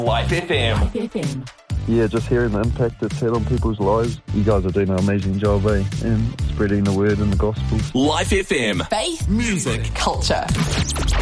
Life FM. Yeah, just hearing the impact it's had on people's lives. You guys are doing an amazing job, and spreading the word and the gospel. Life FM. Faith, music, culture.